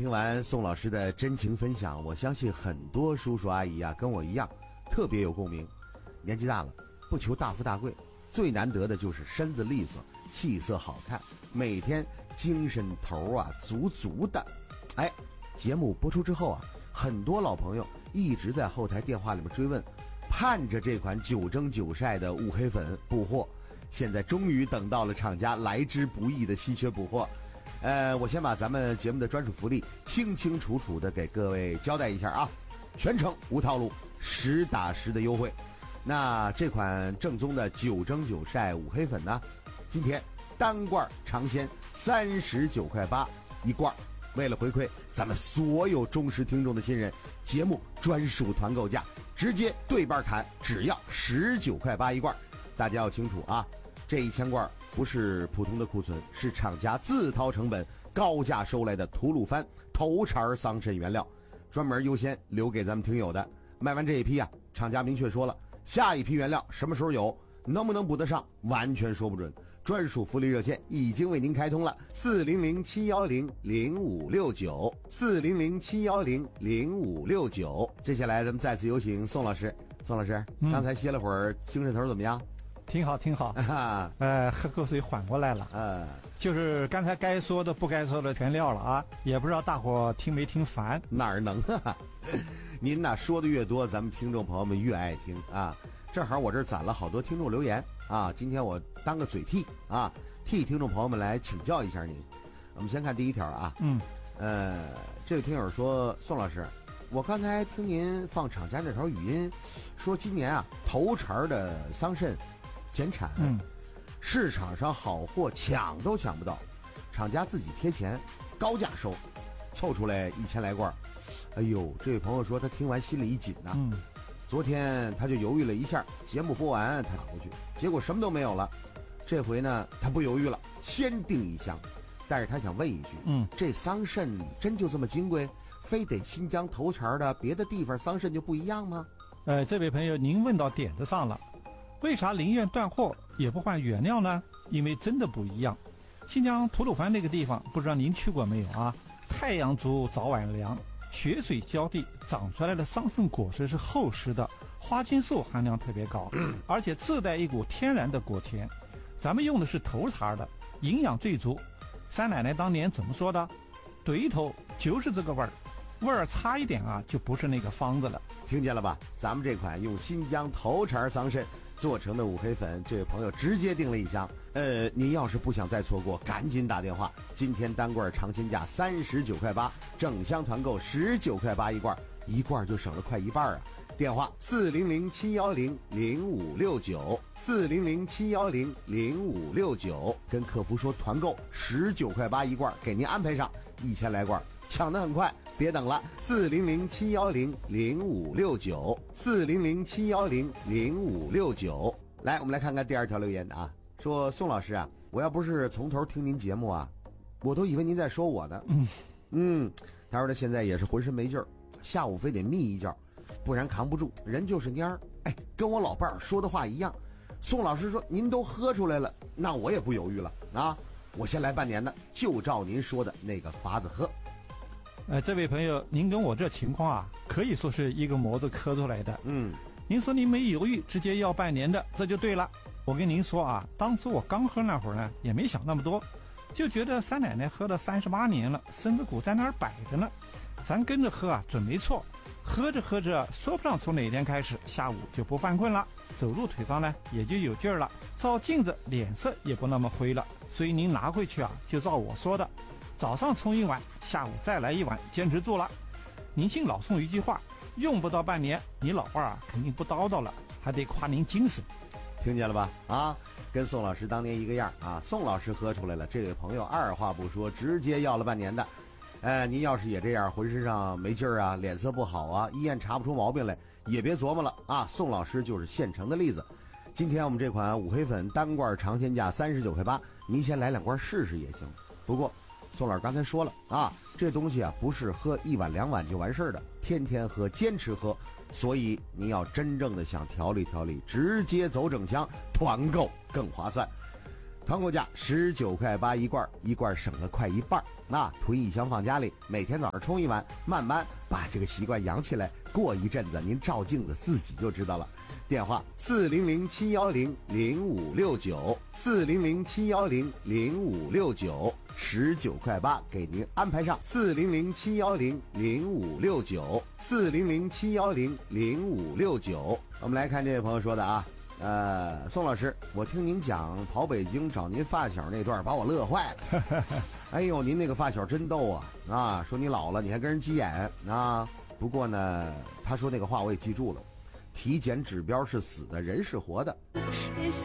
听完宋老师的真情分享，我相信很多叔叔阿姨啊跟我一样特别有共鸣。年纪大了不求大富大贵，最难得的就是身子利索，气色好看，每天精神头啊足足的。节目播出之后啊，很多老朋友一直在后台电话里面追问，盼着这款9蒸9晒的五黑粉补货，现在终于等到了厂家来之不易的稀缺补货。我先把咱们节目的专属福利清清楚楚的给各位交代一下啊，全程无套路，实打实的优惠。那这款正宗的9蒸9晒五黑粉呢，今天单罐尝鲜39.8块一罐。为了回馈咱们所有忠实听众的信任，节目专属团购价直接对半砍，只要19.8块一罐。大家要清楚啊，这1000罐不是普通的库存，是厂家自掏成本高价收来的吐鲁番头茬桑葚原料，专门优先留给咱们听友的。卖完这一批啊，厂家明确说了，下一批原料什么时候有，能不能补得上，完全说不准。专属福利热线已经为您开通了，400-710-0569 400-710-0569。接下来咱们再次有请宋老师。宋老师，刚才歇了会儿，精神头怎么样？ 挺好挺好，喝口水缓过来了。就是刚才该说的不该说的全撂了啊，也不知道大伙听没听烦。 哪儿能啊？您呐说的越多，咱们听众朋友们越爱听啊。正好我这儿攒了好多听众留言啊，今天我当个嘴替啊，替听众朋友们来请教一下您。我们先看第一条啊，这位听友说，宋老师，我刚才听您放厂家那条语音，说今年啊头茬的桑葚减产，市场上好货抢都抢不到，厂家自己贴钱高价收，凑出来1000来罐。哎呦，这位朋友说他听完心里一紧呐。昨天他就犹豫了一下，节目播完他打过去，结果什么都没有了。这回呢他不犹豫了，先订1箱。但是他想问一句，这桑葚真就这么金贵，非得新疆头茬的，别的地方桑葚就不一样吗？ 这位朋友您问到点子上了，为啥宁愿断货也不换原料呢？因为真的不一样。新疆吐鲁番那个地方不知道您去过没有啊，太阳足早晚凉，雪水浇地，长出来的桑葚果实是厚实的，花青素含量特别高，而且自带一股天然的果甜。咱们用的是头茬的，营养最足。三奶奶当年怎么说的？对头就是这个味儿，味儿差一点啊，就不是那个方子了。 听见了吧？咱们这款用新疆头茬桑葚做成的五黑粉，这位朋友直接订了1箱。您要是不想再错过，赶紧打电话。今天单罐尝鲜价39.8块，整箱团购19.8块一罐，一罐就省了快一半啊！电话400-710-0569 400-710-0569，跟客服说团购19.8块一罐，给您安排上1000来罐，抢得很快，别等了。400-710-0569 400-710-0569。来，我们来看看第二条留言啊，说宋老师啊，我要不是从头听您节目啊，我都以为您在说我呢。他说他现在也是浑身没劲儿，下午非得眯一觉，不然扛不住，人就是蔫儿。跟我老伴儿说的话一样。宋老师说您都喝出来了，那我也不犹豫了啊，我先来半年的，就照您说的那个法子喝。 这位朋友，您跟我这情况啊，可以说是一个模子刻出来的。您说您没犹豫，直接要半年的，这就对了。我跟您说啊，当初我刚喝那会儿呢，也没想那么多，就觉得三奶奶喝了38年了，身子骨在那儿摆着呢，咱跟着喝啊，准没错。喝着喝着，说不上从哪天开始，下午就不犯困了，走路腿上呢也就有劲儿了，照镜子脸色也不那么灰了。所以您拿回去啊，就照我说的，早上冲1碗，下午再来1碗，坚持住了。您信老宋一句话，用不到半年，你老伴儿啊肯定不叨叨了，还得夸您精神。 听见了吧？啊，跟宋老师当年一个样啊！宋老师喝出来了，这位朋友二话不说，直接要了半年的。您要是也这样，浑身上没劲儿啊，脸色不好啊，医院查不出毛病来，也别琢磨了啊！宋老师就是现成的例子。今天我们这款五黑粉单罐尝鲜价39.8块，您先来2罐试试也行。不过宋老师刚才说了啊，这东西啊不是喝1碗2碗就完事儿的，天天喝，坚持喝。所以您要真正的想调理调理，直接走整箱，团购更划算。团购价19.8块一罐，一罐省了快一半那囤一箱放家里，每天早上冲一碗，慢慢把这个习惯养起来。过一阵子，您照镜子自己就知道了。电话400-710-0569，400-710-0569，19块8给您安排上。400-710-0569，400-710-0569。我们来看这位朋友说的啊。宋老师，我听您讲跑北京找您发小那段，把我乐坏了。哎呦，您那个发小真逗啊！说你老了，你还跟人急眼啊？不过呢，他说那个话我也记住了，体检指标是死的，人是活的。